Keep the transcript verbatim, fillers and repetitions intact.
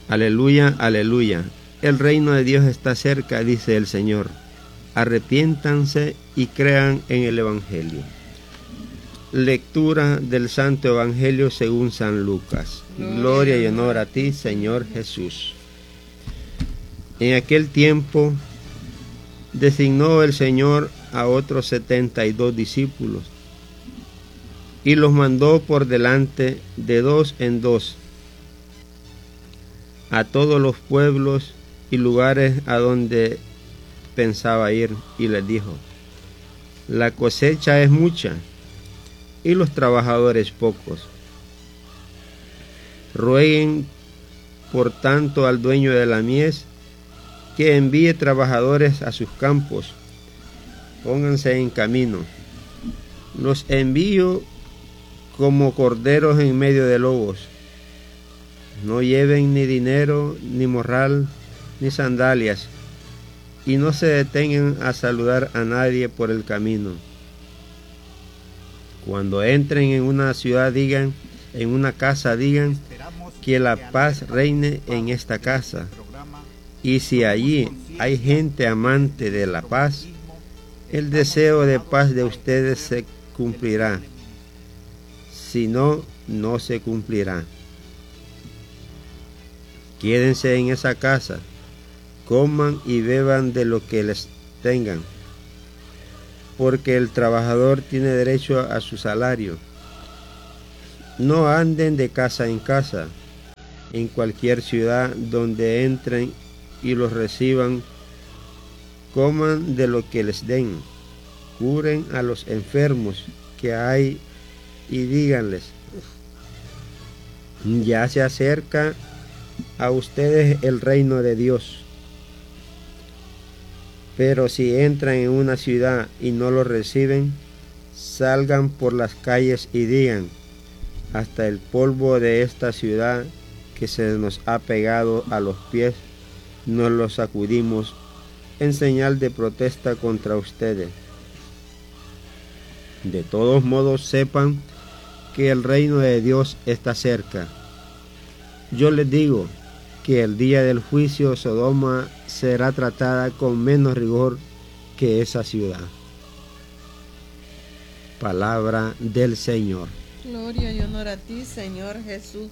Aleluya, aleluya. El reino de Dios está cerca, dice el Señor. Arrepiéntanse y crean en el Evangelio. Lectura del Santo Evangelio según San Lucas. Gloria y honor a ti, Señor Jesús. En aquel tiempo designó el Señor a otros setenta y dos discípulos y los mandó por delante de dos en dos a todos los pueblos y lugares a donde pensaba ir, y les dijo: la cosecha es mucha y los trabajadores pocos. Rueguen por tanto al dueño de la mies que envíe trabajadores a sus campos. Pónganse en camino. Los envío como corderos en medio de lobos. No lleven ni dinero, ni morral, ni sandalias, y no se detengan a saludar a nadie por el camino. Cuando entren en una ciudad, digan, en una casa, digan que la paz reine en esta casa. Y si allí hay gente amante de la paz, el deseo de paz de ustedes se cumplirá. Si no, no se cumplirá. Quédense en esa casa, coman y beban de lo que les tengan, porque el trabajador tiene derecho a su salario. No anden de casa en casa. En cualquier ciudad donde entren y los reciban, coman de lo que les den, curen a los enfermos que hay y díganles: ya se acerca a ustedes el reino de Dios. Pero si entran en una ciudad y no lo reciben, salgan por las calles y digan: hasta el polvo de esta ciudad que se nos ha pegado a los pies, nos lo sacudimos en señal de protesta contra ustedes. De todos modos, sepan que el reino de Dios está cerca. Yo les digo que el día del juicio Sodoma será tratada con menos rigor que esa ciudad. Palabra del Señor. Gloria y honor a ti, Señor Jesús.